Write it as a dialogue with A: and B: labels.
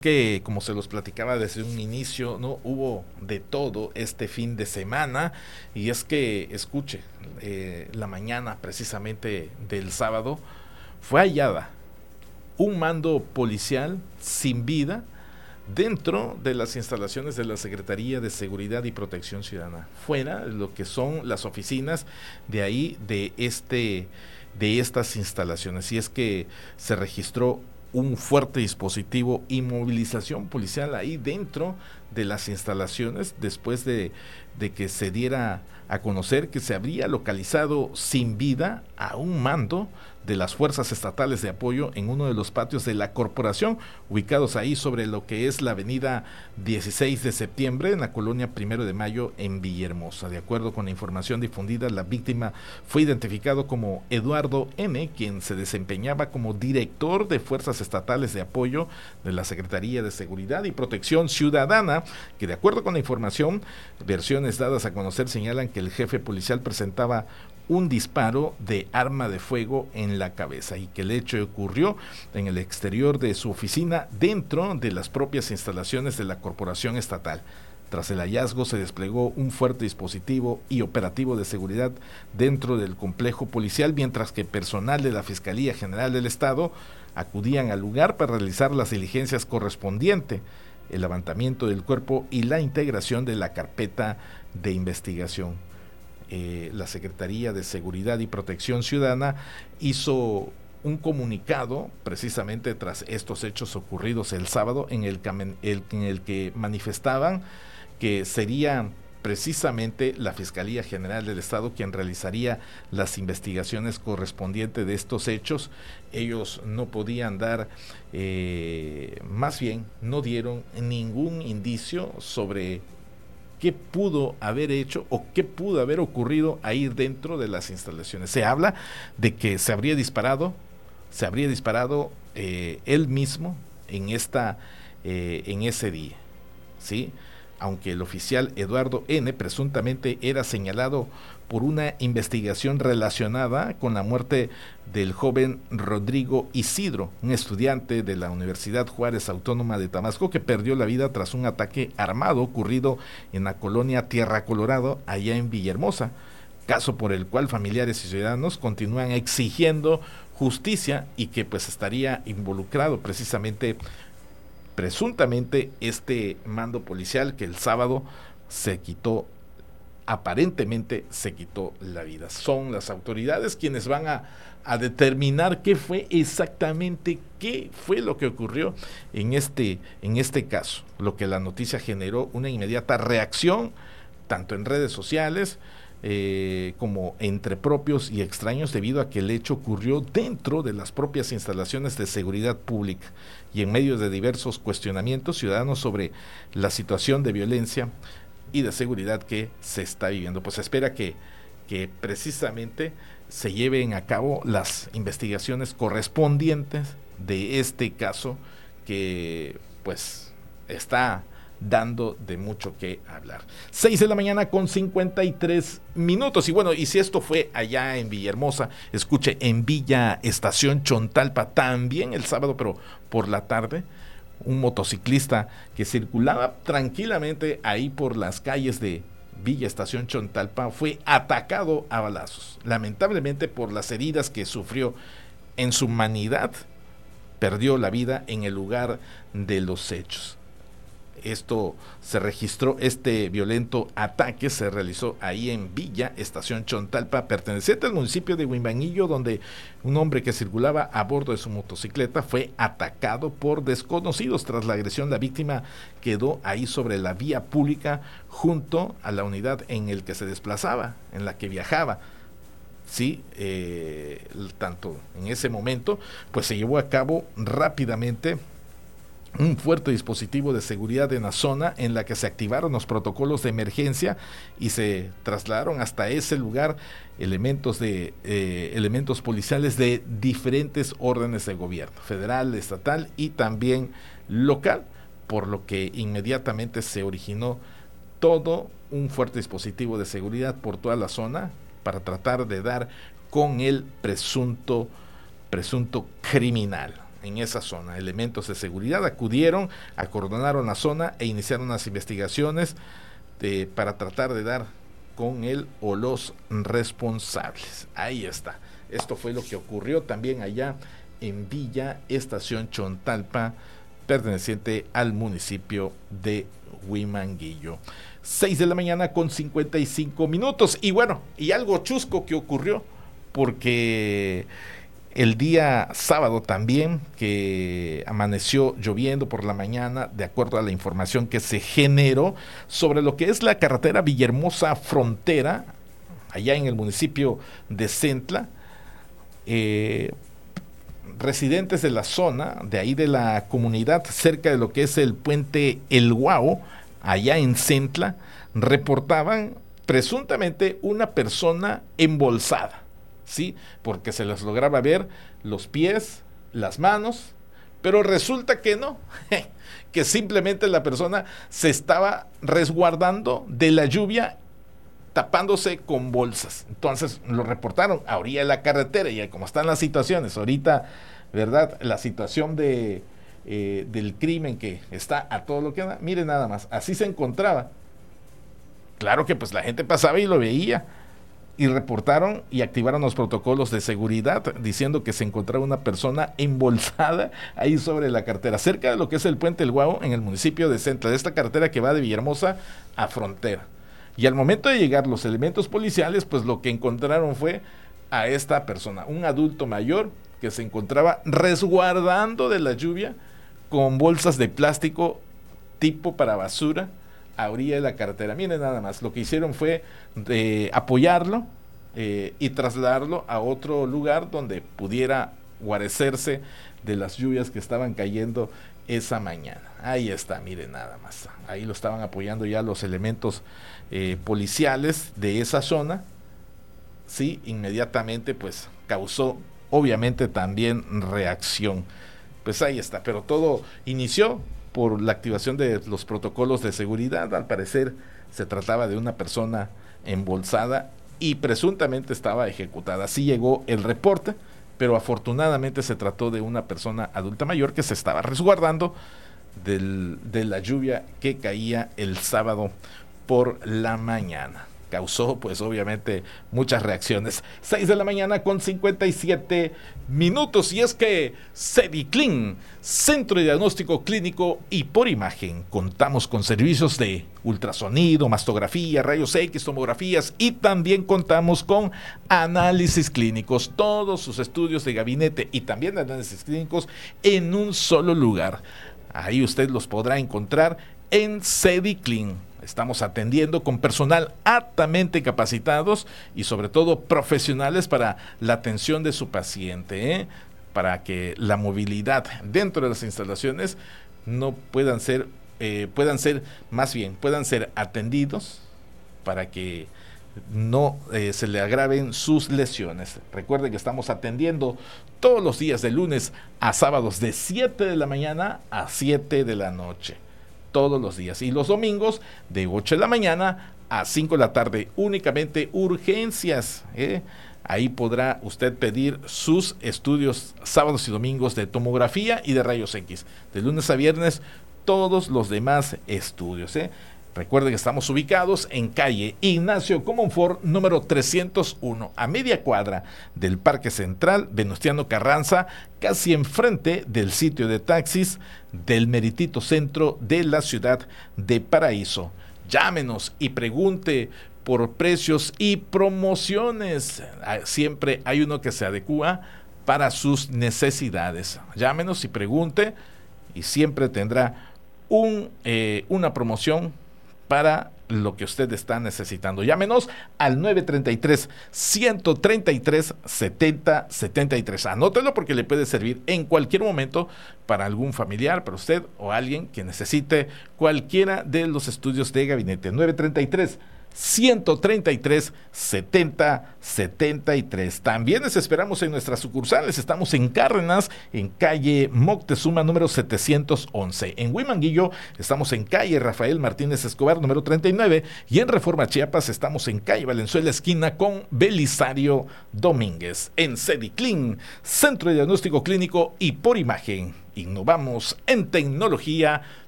A: Que como se los platicaba desde un inicio, no hubo de todo este fin de semana, y es que escuche, la mañana precisamente del sábado fue hallada un mando policial sin vida dentro de las instalaciones de la Secretaría de Seguridad y Protección Ciudadana, fuera de lo que son las oficinas de ahí, de estas instalaciones. Y es que se registró un fuerte dispositivo y movilización policial ahí dentro de las instalaciones, después de que se diera a conocer que se habría localizado sin vida a un mando de las fuerzas estatales de apoyo en uno de los patios de la corporación, ubicados ahí sobre lo que es la avenida 16 de septiembre, en la colonia Primero de Mayo, en Villahermosa. De acuerdo con la información difundida, la víctima fue identificado como Eduardo N., quien se desempeñaba como director de fuerzas estatales de apoyo de la Secretaría de Seguridad y Protección Ciudadana, que, de acuerdo con la información, versiones dadas a conocer señalan que el jefe policial presentaba un disparo de arma de fuego en la cabeza, y que el hecho ocurrió en el exterior de su oficina, dentro de las propias instalaciones de la corporación estatal. Tras el hallazgo se desplegó un fuerte dispositivo y operativo de seguridad dentro del complejo policial, mientras que personal de la Fiscalía General del Estado acudían al lugar para realizar las diligencias correspondientes, el levantamiento del cuerpo y la integración de la carpeta de investigación. La Secretaría de Seguridad y Protección Ciudadana hizo un comunicado precisamente tras estos hechos ocurridos el sábado, en el que manifestaban que sería precisamente la Fiscalía General del Estado quien realizaría las investigaciones correspondientes de estos hechos. Ellos no podían dar, más bien no dieron ningún indicio sobre qué pudo haber hecho o qué pudo haber ocurrido ahí dentro de las instalaciones. Se habla de que se habría disparado él mismo en ese día, ¿sí? Aunque el oficial Eduardo N. presuntamente era señalado por una investigación relacionada con la muerte del joven Rodrigo Isidro, un estudiante de la Universidad Juárez Autónoma de Tabasco, que perdió la vida tras un ataque armado ocurrido en la colonia Tierra Colorado, allá en Villahermosa, caso por el cual familiares y ciudadanos continúan exigiendo justicia, y que pues estaría involucrado presuntamente este mando policial que el sábado aparentemente se quitó la vida. Son las autoridades quienes van a determinar qué fue lo que ocurrió en este caso, lo que la noticia generó una inmediata reacción tanto en redes sociales como entre propios y extraños, debido a que el hecho ocurrió dentro de las propias instalaciones de seguridad pública, y en medio de diversos cuestionamientos ciudadanos sobre la situación de violencia y de seguridad que se está viviendo. Pues se espera que precisamente se lleven a cabo las investigaciones correspondientes de este caso, que pues está dando de mucho que hablar. 6 de la mañana con 53 minutos. Y bueno, y si esto fue allá en Villahermosa, escuche, en Villa Estación Chontalpa, también el sábado, pero por la tarde, un motociclista que circulaba tranquilamente ahí por las calles de Villa Estación Chontalpa fue atacado a balazos. Lamentablemente, por las heridas que sufrió en su humanidad, perdió la vida en el lugar de los hechos. Este violento ataque se realizó ahí en Villa Estación Chontalpa, perteneciente al municipio de Huimbanillo, donde un hombre que circulaba a bordo de su motocicleta fue atacado por desconocidos. Tras la agresión, la víctima quedó ahí sobre la vía pública junto a la unidad en el que se desplazaba, en la que viajaba. Sí, tanto en ese momento, pues se llevó a cabo rápidamente un fuerte dispositivo de seguridad en la zona, en la que se activaron los protocolos de emergencia y se trasladaron hasta ese lugar elementos policiales de diferentes órdenes de gobierno, federal, estatal y también local, por lo que inmediatamente se originó todo un fuerte dispositivo de seguridad por toda la zona para tratar de dar con el presunto criminal. en esa zona. Elementos de seguridad acudieron, acordonaron la zona e iniciaron las investigaciones para tratar de dar con él o los responsables. Ahí está. Esto fue lo que ocurrió también allá en Villa Estación Chontalpa, perteneciente al municipio de Huimanguillo. 6 de la mañana con 55 minutos. Y bueno, y algo chusco que ocurrió, porque el día sábado también, que amaneció lloviendo por la mañana, de acuerdo a la información que se generó sobre lo que es la carretera Villahermosa Frontera, allá en el municipio de Centla. Residentes de la zona, de ahí de la comunidad, cerca de lo que es el puente El Guao, allá en Centla, reportaban presuntamente una persona embolsada, ¿sí? Porque se les lograba ver los pies, las manos, pero resulta que no, que simplemente la persona se estaba resguardando de la lluvia, tapándose con bolsas. Entonces lo reportaron a orilla de la carretera, y como están las situaciones ahorita, ¿verdad? La situación del crimen que está a todo lo que da, miren nada más, así se encontraba. Claro que pues la gente pasaba y lo veía, y reportaron y activaron los protocolos de seguridad diciendo que se encontraba una persona embolsada ahí sobre la carretera, cerca de lo que es el puente El Guao, en el municipio de Centla, de esta carretera que va de Villahermosa a Frontera. Y al momento de llegar los elementos policiales, pues lo que encontraron fue a esta persona, un adulto mayor que se encontraba resguardando de la lluvia con bolsas de plástico tipo para basura a orilla de la carretera. Miren nada más, lo que hicieron fue apoyarlo y trasladarlo a otro lugar donde pudiera guarecerse de las lluvias que estaban cayendo esa mañana. Ahí está, miren nada más, ahí lo estaban apoyando ya los elementos policiales de esa zona. Sí, inmediatamente pues causó obviamente también reacción. Pues ahí está, pero todo inició por la activación de los protocolos de seguridad. Al parecer se trataba de una persona embolsada y presuntamente estaba ejecutada. Así llegó el reporte, pero afortunadamente se trató de una persona adulta mayor que se estaba resguardando de la lluvia que caía el sábado por la mañana. Causó pues obviamente muchas reacciones. 6 de la mañana con 57 minutos, y es que Cediclin, Centro de Diagnóstico Clínico y por Imagen, contamos con servicios de ultrasonido, mastografía, rayos X, tomografías, y también contamos con análisis clínicos, todos sus estudios de gabinete y también análisis clínicos en un solo lugar. Ahí usted los podrá encontrar en Cediclin. Estamos atendiendo con personal altamente capacitados y sobre todo profesionales para la atención de su paciente, para que la movilidad dentro de las instalaciones no puedan ser atendidos para que no se le agraven sus lesiones. Recuerden que estamos atendiendo todos los días de lunes a sábados de 7 de la mañana a 7 de la noche. Todos los días, y los domingos de 8 de la mañana a 5 de la tarde, únicamente urgencias. Ahí podrá usted pedir sus estudios sábados y domingos de tomografía y de rayos X. De lunes a viernes, todos los demás estudios. Recuerden que estamos ubicados en calle Ignacio Comonfort, número 301, a media cuadra del Parque Central Venustiano Carranza, casi enfrente del sitio de taxis del meritito centro de la ciudad de Paraíso. Llámenos y pregunte por precios y promociones. Siempre hay uno que se adecúa para sus necesidades. Llámenos y pregunte, y siempre tendrá una promoción para lo que usted está necesitando. Llámenos al 933-133-7073. Anótelo porque le puede servir en cualquier momento para algún familiar, para usted o alguien que necesite cualquiera de los estudios de gabinete. 133 70 73. También les esperamos en nuestras sucursales. Estamos en Cárdenas, en calle Moctezuma número 711. En Huimanguillo estamos en calle Rafael Martínez Escobar número 39, y en Reforma Chiapas estamos en calle Valenzuela esquina con Belisario Domínguez. En Cediclin, Centro de Diagnóstico Clínico y por Imagen, innovamos en tecnología